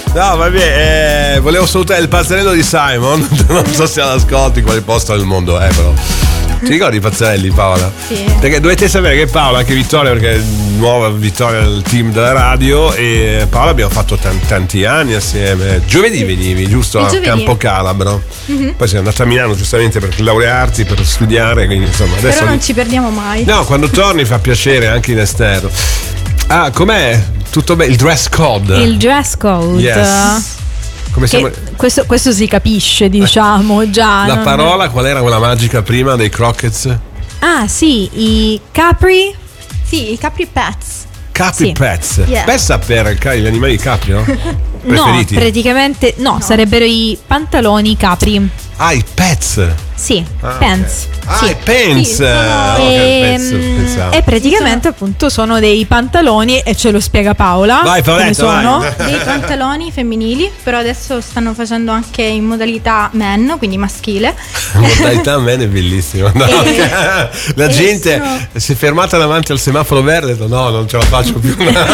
No, vabbè, volevo salutare il pazzarello di Simon. Non so se l'ascolti, quale posto del mondo è, però. Ti ricordi i pazzarelli, Paola? Sì. Perché dovete sapere che Paola, anche Vittoria, perché è nuova Vittoria del team della radio, e Paola abbiamo fatto tanti anni assieme. Giovedì venivi, giusto? A Campo Calabro. Poi sei andata a Milano giustamente per laurearti, per studiare, quindi insomma adesso. Però non ci perdiamo mai. No, quando torni fa piacere anche in esterno. Ah, com'è? Tutto bene? Il dress code? Il dress code. Yes. Come siamo... questo si capisce, diciamo, già. La parola qual era quella magica prima dei Crockets? Ah, sì, i Capri. Sì, i Capri Pets. Capri Sì. Pets. Yeah. Pezza per gli animali Capri, no? Preferiti? No, praticamente no, sarebbero i pantaloni Capri. Ah, i Pets. Sì, Ah, pants. ok. Ah, Sì. i pants. Sì, sono- Pensavo. E praticamente appunto sono dei pantaloni, e ce lo spiega Paola. Vai, come Paoletto, sono. vai. Dei pantaloni femminili, però adesso stanno facendo anche in modalità men, quindi maschile. Modalità man è bellissima. No, la gente sono- si è fermata davanti al semaforo verde e ha detto no, non ce la faccio più.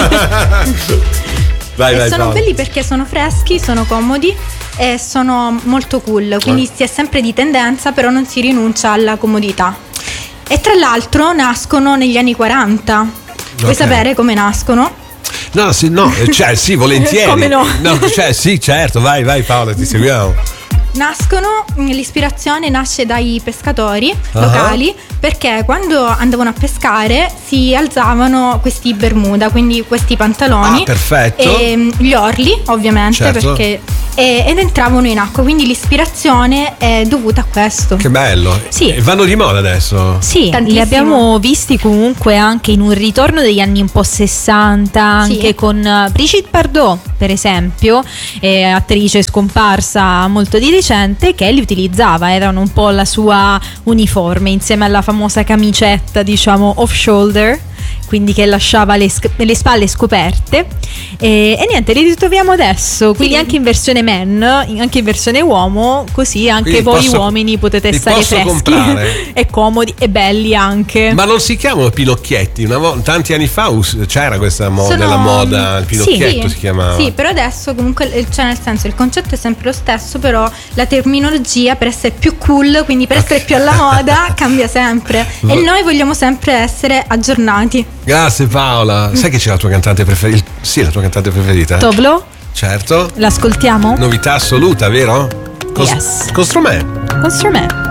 Vai, E vai, sono Paola. belli perché sono freschi, sono comodi e sono molto cool, quindi si è sempre di tendenza, però non si rinuncia alla comodità. E tra l'altro nascono negli anni 40. Vuoi Ok. sapere come nascono? No, sì, no, cioè sì, volentieri. Come no? Cioè sì, certo, vai Paola, ti seguiamo. L'ispirazione nasce dai pescatori locali, perché quando andavano a pescare si alzavano questi bermuda, quindi questi pantaloni, Ah, perfetto. e gli orli ovviamente, Certo. perché ed entravano in acqua, quindi l'ispirazione è dovuta a questo. Che bello. Sì. E vanno di moda adesso. Sì, li Tantissimo. abbiamo visti comunque anche in un ritorno degli anni un po' 60, anche Sì. con Brigitte Bardot, per esempio, attrice scomparsa molto di recente, che li utilizzava, erano un po' la sua uniforme, insieme alla famosa camicetta, diciamo, off shoulder, quindi che lasciava le spalle scoperte, e niente, li ritroviamo adesso, quindi Sì. anche in versione men, anche in versione uomo, così anche Quindi voi posso- uomini potete li stare posso freschi comprare? e comodi e belli anche. Ma non si chiamano pinocchietti? Tanti anni fa c'era questa Sono- nella moda, il pinocchietto Sì, si chiamava. Sì, però adesso comunque, cioè nel senso, il concetto è sempre lo stesso, però la terminologia, per essere più cool, quindi per essere più alla moda, cambia sempre. E noi vogliamo sempre essere aggiornati. Grazie Paola. Sai che c'è la tua cantante preferita? Sì, la tua cantante preferita? Toblo, Certo. l'ascoltiamo? Novità assoluta, vero? Yes. Con Stromae. Con Stromae.